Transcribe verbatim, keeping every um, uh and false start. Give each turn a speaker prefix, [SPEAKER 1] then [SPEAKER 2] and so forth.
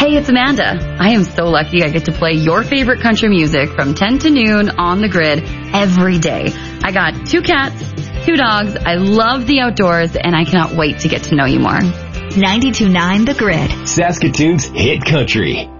[SPEAKER 1] Hey, it's Amanda. I am so lucky I get to play your favorite country music from ten to noon on the grid every day. I got two cats, two dogs. I love the outdoors, and I cannot wait to get to know you more.
[SPEAKER 2] ninety-two point nine The Grid.
[SPEAKER 3] Saskatoon's hit country.